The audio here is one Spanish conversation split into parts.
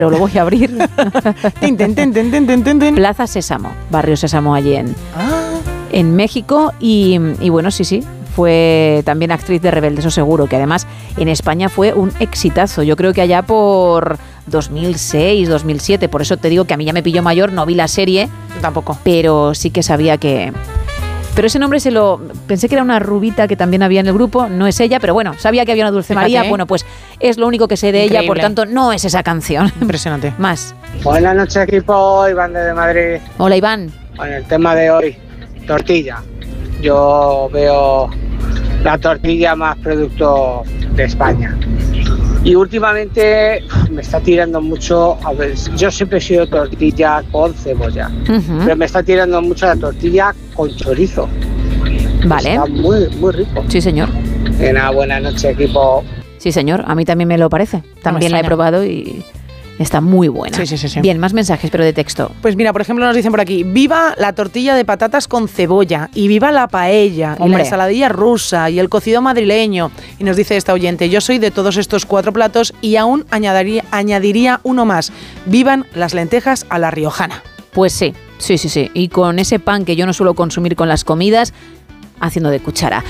lo voy a abrir. Tin, tin, tin, tin, tin, tin, tin, tin. Plaza Sésamo, Barrio Sésamo allí en México y bueno, sí, fue también actriz de Rebelde, eso seguro, que además en España fue un exitazo. Yo creo que allá por 2006, 2007, por eso te digo que a mí ya me pilló mayor, no vi la serie. Tampoco. Pero sí que sabía que... Pero ese nombre pensé que era una rubita que también había en el grupo, no es ella, pero bueno, sabía que había una Dulce María, bueno, pues es lo único que sé de ella, por tanto no es esa canción. Impresionante. Más. Buenas noches, equipo, Iván desde Madrid. Hola, Iván. Bueno, el tema de hoy, tortilla. Yo veo la tortilla más producto de España. Y últimamente me está tirando mucho, a ver, yo siempre he sido tortilla con cebolla, pero me está tirando mucho la tortilla con chorizo. Vale. Está muy, muy rico. Sí, señor. Buenas noches, equipo. Sí, señor, a mí también me lo parece. También la he probado y está muy buena. Sí. Bien, más mensajes, pero de texto. Pues mira, por ejemplo, nos dicen por aquí: viva la tortilla de patatas con cebolla, y viva la paella, y la ensaladilla rusa, y el cocido madrileño. Y nos dice esta oyente: yo soy de todos estos 4 platos y aún añadiría uno más: vivan las lentejas a la riojana. Pues sí. Y con ese pan que yo no suelo consumir con las comidas, haciendo de cuchara.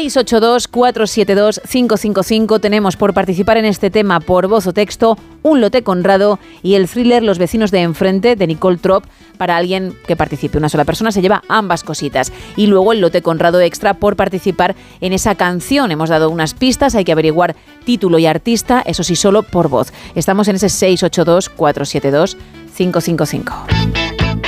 682-472-555. Tenemos por participar en este tema por voz o texto un lote Conrado y el thriller Los vecinos de enfrente de Nicole Trop. Para alguien que participe, una sola persona se lleva ambas cositas. Y luego el lote Conrado extra por participar en esa canción. Hemos dado unas pistas, hay que averiguar título y artista, eso sí, solo por voz. Estamos en ese 682-472-555.